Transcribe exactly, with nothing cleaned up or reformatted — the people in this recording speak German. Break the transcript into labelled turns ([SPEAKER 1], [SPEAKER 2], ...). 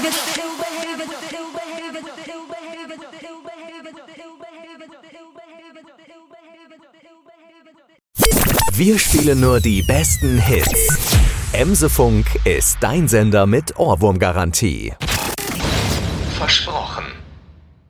[SPEAKER 1] Wir spielen nur die besten Hits. Emsefunk ist dein Sender mit Ohrwurmgarantie. Versprochen.